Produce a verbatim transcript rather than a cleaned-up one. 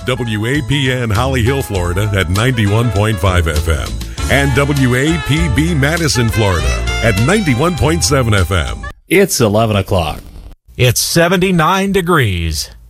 W A P N Holly Hill, Florida at ninety-one point five F M and W A P B Madison, Florida at ninety-one point seven F M. It's eleven o'clock. It's seventy-nine degrees.